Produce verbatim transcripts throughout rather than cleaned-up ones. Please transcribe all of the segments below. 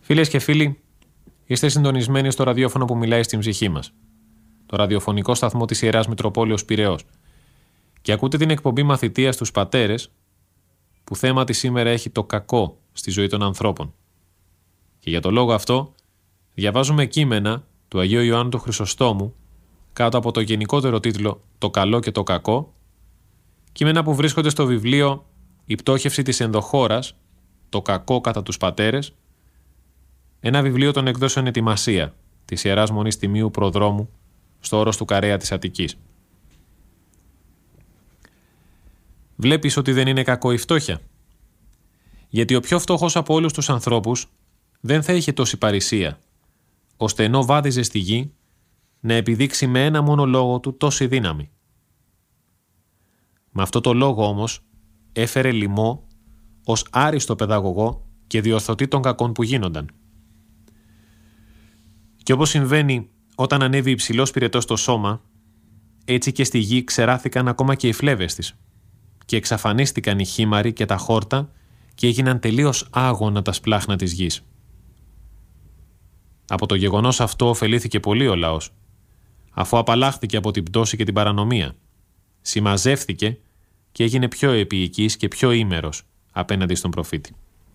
Φίλες και φίλοι, είστε συντονισμένοι στο ραδιόφωνο που μιλάει στην ψυχή μας, το ραδιοφωνικό σταθμό της Ιεράς Μητροπόλεως Πειραιώς, και ακούτε την εκπομπή Μαθητείας στους Πατέρες, που θέμα της σήμερα έχει το κακό στη ζωή των ανθρώπων. Και για το λόγο αυτό, διαβάζουμε κείμενα του Αγίου Ιωάννου του Χρυσοστόμου κάτω από το γενικότερο τίτλο «Το καλό και το κακό», κείμενα που βρίσκονται στο βιβλίο «Η πτώχευση της ενδοχώρας, το κακό κατά τους πατέρες», ένα βιβλίο των εκδόσεων Ετοιμασία της Ιεράς Μονής Τιμίου Προδρόμου στο όρος του Καρέα της Αττικής. Βλέπεις ότι δεν είναι κακό η φτώχεια? Γιατί ο πιο φτωχός από όλους τους ανθρώπους δεν θα είχε τόση παρησία, ώστε ενώ βάδιζε στη γη να επιδείξει με ένα μόνο λόγο του τόση δύναμη. Με αυτό το λόγο όμως έφερε λοιμό ως άριστο παιδαγωγό και διορθωτή των κακών που γίνονταν. Και όπως συμβαίνει όταν ανέβει υψηλός πυρετός στο σώμα, έτσι και στη γη ξεράθηκαν ακόμα και οι φλέβες της και εξαφανίστηκαν οι χήμαροι και τα χόρτα και έγιναν τελείως άγωνα τα σπλάχνα της γης. Από το γεγονός αυτό ωφελήθηκε πολύ ο λαός, αφού απαλλάχθηκε από την πτώση και την παρανομία, συμμαζεύθηκε και έγινε πιο επίοικης και πιο ήμερος απέναντι στον προφήτη.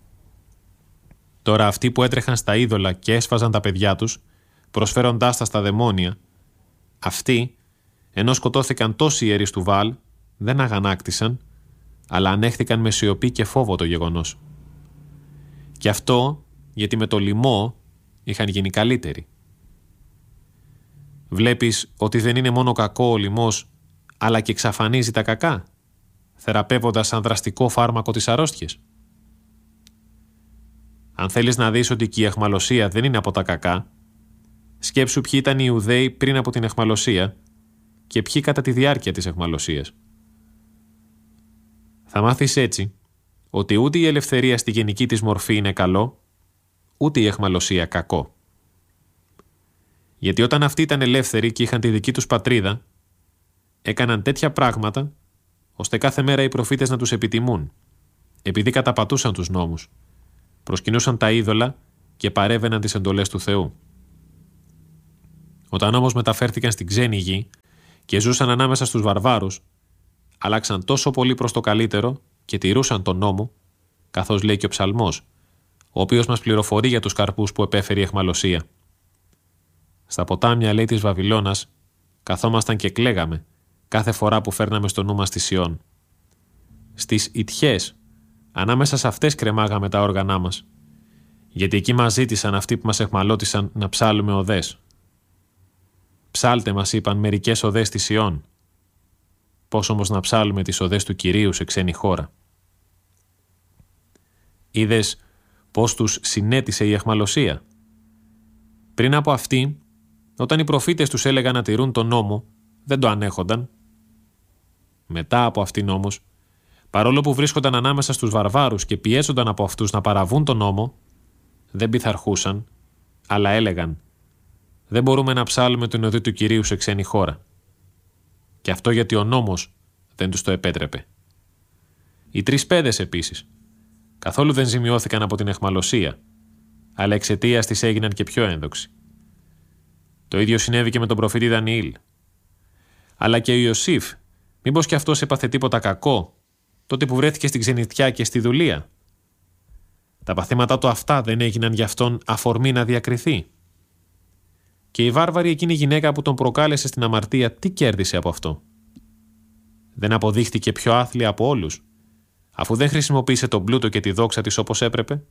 Τώρα αυτοί που έτρεχαν στα είδωλα και έσφαζαν τα παιδιά τους, προσφέροντάς τα στα δαιμόνια, αυτοί, ενώ σκοτώθηκαν τόσοι ιερείς του Βάλ, δεν αγανάκτησαν, αλλά ανέχθηκαν με σιωπή και φόβο το γεγονός. Και αυτό γιατί με το λοιμό είχαν γίνει καλύτεροι. Βλέπεις ότι δεν είναι μόνο κακό ο λοιμός, αλλά και εξαφανίζει τα κακά, θεραπεύοντας σαν δραστικό φάρμακο τις αρρώστιες. Αν θέλεις να δεις ότι και η αιχμαλωσία δεν είναι από τα κακά, σκέψου ποιοι ήταν οι Ιουδαίοι πριν από την αιχμαλωσία και ποιοι κατά τη διάρκεια της αιχμαλωσίας. Θα μάθεις έτσι ότι ούτε η ελευθερία στη γενική της μορφή είναι καλό, ούτε η αιχμαλωσία κακό. Γιατί όταν αυτοί ήταν ελεύθεροι και είχαν τη δική τους πατρίδα, έκαναν τέτοια πράγματα, ώστε κάθε μέρα οι προφήτες να τους επιτιμούν, επειδή καταπατούσαν τους νόμους, προσκυνούσαν τα είδωλα και παρέβαιναν τις εντολές του Θεού. Όταν όμως μεταφέρθηκαν στην ξένη γη και ζούσαν ανάμεσα στους βαρβάρους, αλλάξαν τόσο πολύ προς το καλύτερο και τηρούσαν τον νόμο, καθώς λέει και ο ψαλμός, ο οποίος μας πληροφορεί για τους καρπούς που επέφερε η αιχμαλωσία. Στα ποτάμια, λέει, της Βαβυλώνας, καθόμασταν και κλαίγαμε κάθε φορά που φέρναμε στο νου μας τη Σιών. Στις Ιτιές, ανάμεσα σε αυτές κρεμάγαμε τα όργανά μας, γιατί εκεί μας ζήτησαν αυτοί που μας αιχμαλώτησαν να ψάλουμε οδές. Ψάλτε, μας είπαν, μερικές οδές της Σιών. Πώς όμως να ψάλουμε τις οδές του Κυρίου σε ξένη χώρα? Είδες πώς τους συνέτησε η αιχμαλωσία? Πριν από αυτή, όταν οι προφήτες τους έλεγαν να τηρούν τον νόμο, δεν το ανέχονταν. Μετά από αυτήν όμως, παρόλο που βρίσκονταν ανάμεσα στους βαρβάρους και πιέζονταν από αυτούς να παραβούν τον νόμο, δεν πειθαρχούσαν, αλλά έλεγαν «Δεν μπορούμε να ψάλουμε την οδή του Κυρίου σε ξένη χώρα». Και αυτό γιατί ο νόμος δεν τους το επέτρεπε. Οι τρεις παιδες επίσης καθόλου δεν ζημιώθηκαν από την αιχμαλωσία, αλλά εξαιτίας της έγιναν και πιο ένδοξοι. Το ίδιο συνέβη και με τον προφήτη Δανιήλ. Αλλά και ο Ιωσήφ, μήπως και αυτός έπαθε τίποτα κακό, τότε που βρέθηκε στην ξενιτιά και στη δουλεία? Τα παθήματά του αυτά δεν έγιναν για αυτόν αφορμή να διακριθεί? Και η βάρβαρη εκείνη γυναίκα που τον προκάλεσε στην αμαρτία, τι κέρδισε από αυτό? Δεν αποδείχτηκε πιο άθλια από όλους, αφού δεν χρησιμοποίησε τον πλούτο και τη δόξα της όπως έπρεπε?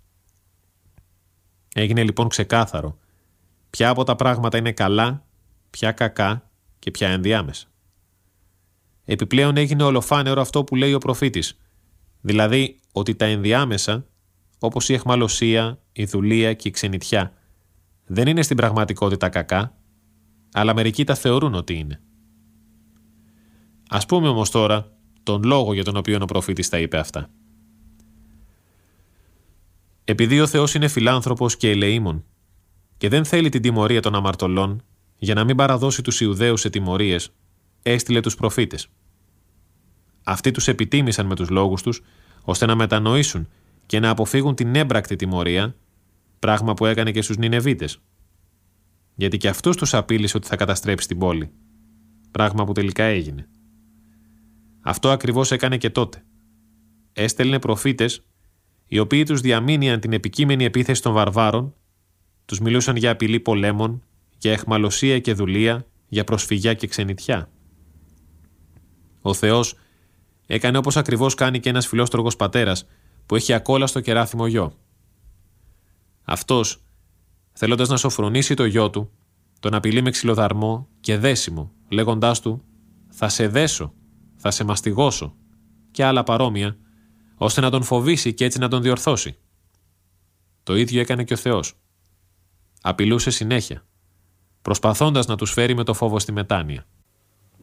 Έγινε λοιπόν ξεκάθαρο ποια από τα πράγματα είναι καλά, ποια κακά και ποια ενδιάμεσα. Επιπλέον έγινε ολοφάνερο αυτό που λέει ο προφήτης, δηλαδή ότι τα ενδιάμεσα, όπως η αιχμαλωσία, η δουλεία και η ξενιτιά, δεν είναι στην πραγματικότητα κακά, αλλά μερικοί τα θεωρούν ότι είναι. Ας πούμε όμως τώρα τον λόγο για τον οποίο ο προφήτης τα είπε αυτά. Επειδή ο Θεός είναι φιλάνθρωπος και ελεήμων και δεν θέλει την τιμωρία των αμαρτωλών, για να μην παραδώσει τους Ιουδαίους σε τιμωρίες, έστειλε τους προφήτες. Αυτοί τους επιτίμησαν με τους λόγους τους, ώστε να μετανοήσουν και να αποφύγουν την έμπρακτη τιμωρία Πράγμα που έκανε και στους Νινεβίτες. Γιατί και αυτούς τους απείλησε ότι θα καταστρέψει την πόλη. Πράγμα που τελικά έγινε. Αυτό ακριβώς έκανε και τότε. Έστελνε προφήτες, οι οποίοι τους διαμήνυαν την επικείμενη επίθεση των βαρβάρων, τους μιλούσαν για απειλή πολέμων, για αιχμαλωσία και δουλεία, για προσφυγιά και ξενιτιά. Ο Θεός έκανε όπως ακριβώς κάνει και ένας φιλόστρογος πατέρας που έχει ακόλαστο κεράθιμο γιο. Αυτός, θέλοντας να σοφρονήσει το γιο του, τον απειλεί με ξυλοδαρμό και δέσιμο, λέγοντάς του «Θα σε δέσω, θα σε μαστιγώσω» και άλλα παρόμοια, ώστε να τον φοβήσει και έτσι να τον διορθώσει. Το ίδιο έκανε και ο Θεός. Απειλούσε συνέχεια, προσπαθώντας να τους φέρει με το φόβο στη μετάνοια.